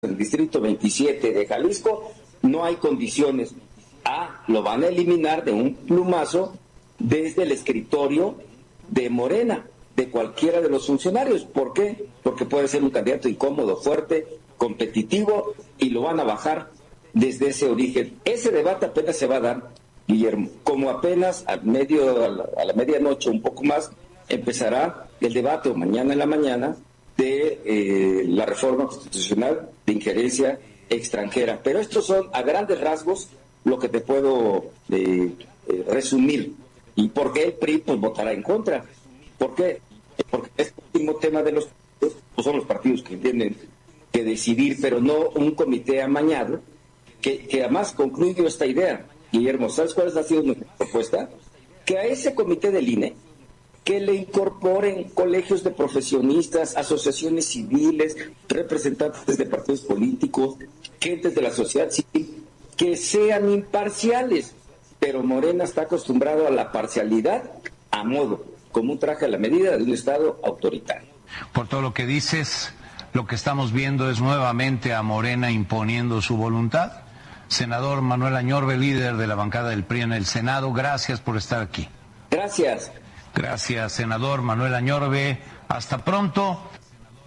el distrito 27 de Jalisco, no hay condiciones. Lo van a eliminar de un plumazo desde el escritorio de Morena, de cualquiera de los funcionarios. ¿Por qué? Porque puede ser un candidato incómodo, fuerte, competitivo, y lo van a bajar desde ese origen. Ese debate apenas se va a dar, Guillermo, como apenas a la medianoche, un poco más, empezará el debate, o mañana en la mañana, de la reforma constitucional de injerencia extranjera. Pero estos son, a grandes rasgos, lo que te puedo resumir. ¿Y por qué el PRI pues votará en contra? ¿Por qué? Porque este último tema de los partidos, pues son los partidos que tienen que decidir, pero no un comité amañado, que además concluyo esta idea. Guillermo, ¿sabes cuál ha sido nuestra propuesta? Que a ese comité del INE, que le incorporen colegios de profesionistas, asociaciones civiles, representantes de partidos políticos, gentes de la sociedad civil, que sean imparciales. Pero Morena está acostumbrado a la parcialidad a modo, como un traje a la medida de un Estado autoritario. Por todo lo que dices, lo que estamos viendo es nuevamente a Morena imponiendo su voluntad. Senador Manuel Añorbe, líder de la bancada del PRI en el Senado, gracias por estar aquí. Gracias. Gracias, senador Manuel Añorbe. Hasta pronto.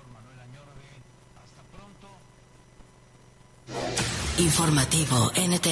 Informativo NTN.